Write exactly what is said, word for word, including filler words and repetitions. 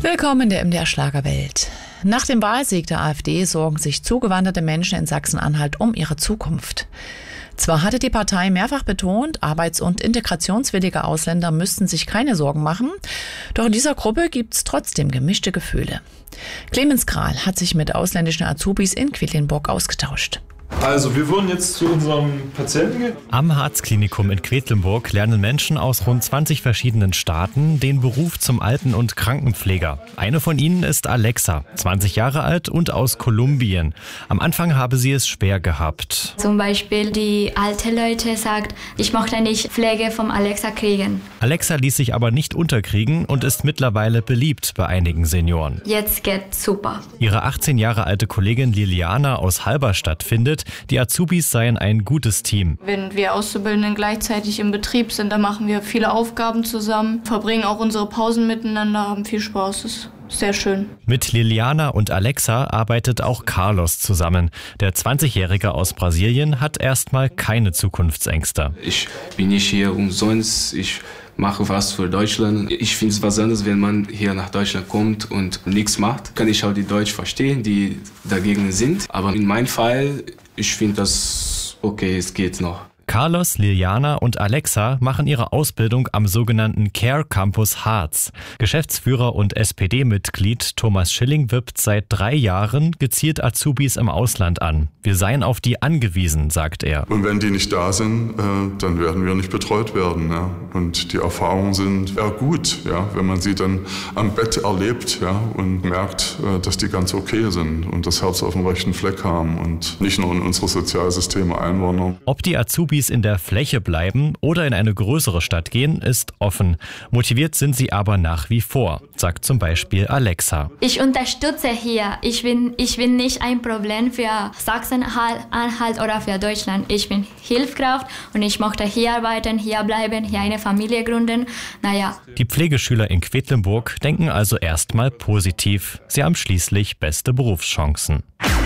Willkommen in der M D R Schlagerwelt. Nach dem Wahlsieg der AfD sorgen sich zugewanderte Menschen in Sachsen-Anhalt um ihre Zukunft. Zwar hatte die Partei mehrfach betont, arbeits- und integrationswillige Ausländer müssten sich keine Sorgen machen, doch in dieser Gruppe gibt es trotzdem gemischte Gefühle. Clemens Kral hat sich mit ausländischen Azubis in Quedlinburg ausgetauscht. Also, wir wurden jetzt zu unserem Patienten gehen. Am Harzklinikum in Quedlinburg lernen Menschen aus rund zwanzig verschiedenen Staaten den Beruf zum Alten- und Krankenpfleger. Eine von ihnen ist Alexa, zwanzig Jahre alt und aus Kolumbien. Am Anfang habe sie es schwer gehabt. Zum Beispiel die alte Leute sagt, ich möchte nicht Pflege vom Alexa kriegen. Alexa ließ sich aber nicht unterkriegen und ist mittlerweile beliebt bei einigen Senioren. Jetzt geht's super. Ihre achtzehn Jahre alte Kollegin Liliana aus Halberstadt findet, die Azubis seien ein gutes Team. Wenn wir Auszubildenden gleichzeitig im Betrieb sind, dann machen wir viele Aufgaben zusammen, verbringen auch unsere Pausen miteinander, haben viel Spaß. Das ist sehr schön. Mit Liliana und Alexa arbeitet auch Carlos zusammen. Der zwanzigjährige aus Brasilien hat erstmal keine Zukunftsängste. Ich bin nicht hier umsonst. Ich mache was für Deutschland. Ich finde es was anderes, wenn man hier nach Deutschland kommt und nichts macht. Kann ich auch die Deutsch verstehen, die dagegen sind. Aber in meinem Fall, ich finde das okay, es geht noch. Carlos, Liliana und Alexa machen ihre Ausbildung am sogenannten Care Campus Harz. Geschäftsführer und S P D-Mitglied Thomas Schilling wirbt seit drei Jahren gezielt Azubis im Ausland an. Wir seien auf die angewiesen, sagt er. Und wenn die nicht da sind, dann werden wir nicht betreut werden. Und die Erfahrungen sind eher gut, wenn man sie dann am Bett erlebt und merkt, dass die ganz okay sind und das Herz auf dem rechten Fleck haben und nicht nur in unsere Sozialsysteme einwandern. Ob die Azubis in der Fläche bleiben oder in eine größere Stadt gehen, ist offen. Motiviert sind sie aber nach wie vor, sagt zum Beispiel Alexa. Ich unterstütze hier. Ich bin, ich bin nicht ein Problem für Sachsen-Anhalt oder für Deutschland. Ich bin Hilfskraft und ich möchte hier arbeiten, hier bleiben, hier eine Familie gründen. Naja. Die Pflegeschüler in Quedlinburg denken also erstmal positiv. Sie haben schließlich beste Berufschancen.